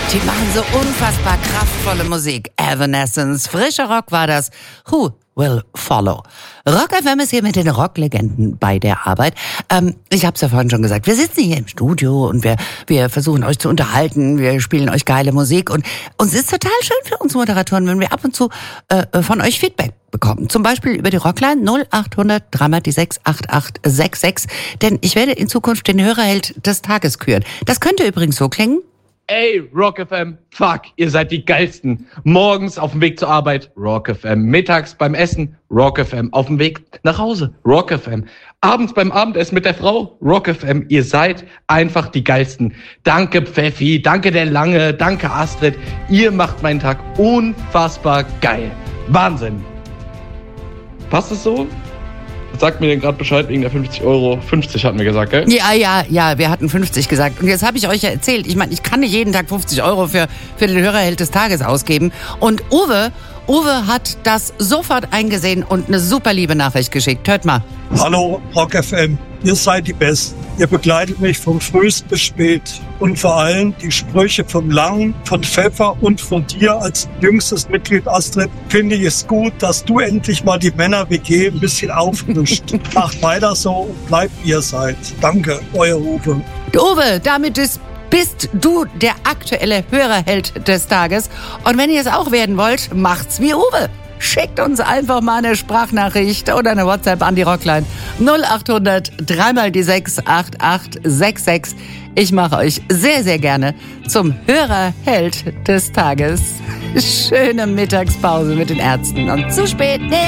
Die machen so unfassbar kraftvolle Musik. Evanescence, frischer Rock war das. Who will follow? Rock FM ist hier mit den Rocklegenden bei der Arbeit. Ich hab's ja vorhin schon gesagt, wir sitzen hier im Studio und wir versuchen euch zu unterhalten, wir spielen euch geile Musik und uns ist total schön für uns Moderatoren, wenn wir ab und zu von euch Feedback bekommen. Zum Beispiel über die Rockline 0800 3 die 6 8866. Denn ich werde in Zukunft den Hörerheld des Tages küren. Das könnte übrigens so klingen. Ey, Rock FM, fuck, ihr seid die geilsten. Morgens auf dem Weg zur Arbeit, Rock FM. Mittags beim Essen, Rock FM. Auf dem Weg nach Hause, Rock FM. Abends beim Abendessen mit der Frau, Rock FM. Ihr seid einfach die geilsten. Danke Pfeffi, danke der Lange, danke Astrid. Ihr macht meinen Tag unfassbar geil. Wahnsinn. Passt es so? Sagt mir denn gerade Bescheid wegen der 50 Euro. 50 hatten wir gesagt, gell? Ja, wir hatten 50 gesagt. Und jetzt habe ich euch ja erzählt, ich meine, ich kann nicht jeden Tag 50 Euro für den Hörerheld des Tages ausgeben. Und Uwe hat das sofort eingesehen und eine super liebe Nachricht geschickt. Hört mal. Hallo Rock FM, ihr seid die Besten. Ihr begleitet mich vom frühst bis spät. Und vor allem die Sprüche vom Langen, von Pfeffer und von dir als jüngstes Mitglied, Astrid, finde ich es gut, dass du endlich mal die Männer-WG ein bisschen auffrischt. Macht weiter so und bleibt wie ihr seid. Danke, euer Uwe. Uwe, damit bist du der aktuelle Hörerheld des Tages. Und wenn ihr es auch werden wollt, macht's wie Uwe. Schickt uns einfach mal eine Sprachnachricht oder eine WhatsApp an die Rockline 0800 3 die 6 8866. Ich mache euch sehr, sehr gerne zum Hörerheld des Tages. Schöne Mittagspause mit den Ärzten und zu spät. Nee.